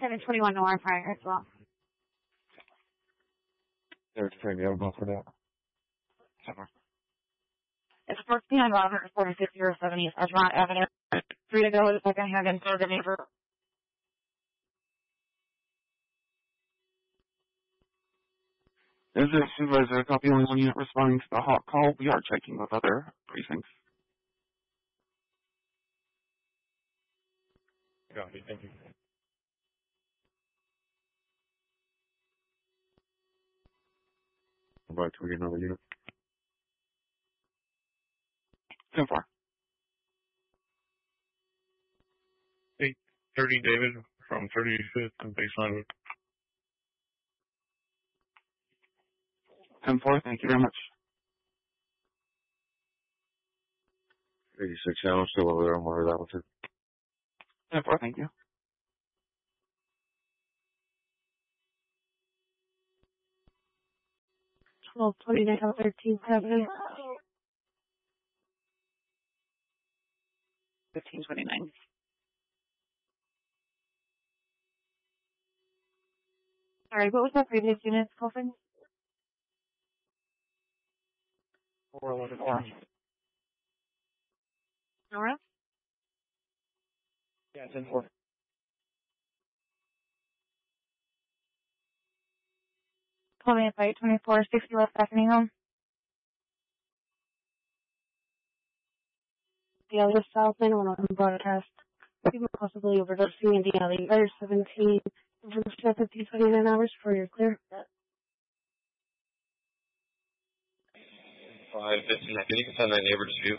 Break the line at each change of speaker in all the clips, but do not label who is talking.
721 North Fire as well.
There's train available for that.
It's 14 on Robert 4607 East Edgemont Avenue. 3 to go with the second hand and third to neighbor.
Is there supervisor a copy only one unit responding to the hot call? We are checking with other precincts.
Copy, thank you.
About to get another unit. 10-4.
830 David from 35th and Baseline Road.
10-4, thank you very much.
86 Allen, still over there on where that was it.
10-4, thank you.
Well, 29 on 13th Avenue. 1529. Sorry, what was that previous unit's call from?
411
Nora?
Yeah, 10-4.
Call me at 524-60 West Effingham. The other Southland on broadcast. People possibly overdosing in the alley. Letter 17. Information at 1529 hours for your clear.
515, can you confirm that neighbor dispute?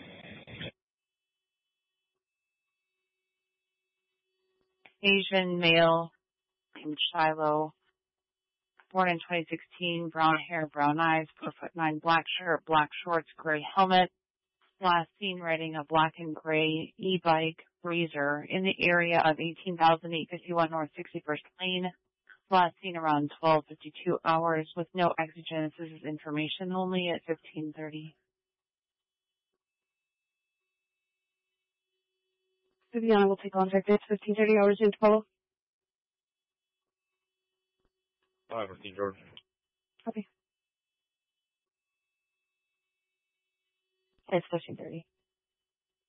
Asian male named Shiloh. Born in 2016, brown hair, brown eyes, 4'9", black shirt, black shorts, gray helmet. Last seen riding a black and gray e-bike Breezer in the area of 18,851 North 61st Lane. Last seen around 12:52 hours with no exigence. This is information only at 15:30. Viviana will take contact at 15:30 hours in total.
515 George.
Copy. It's 15:30.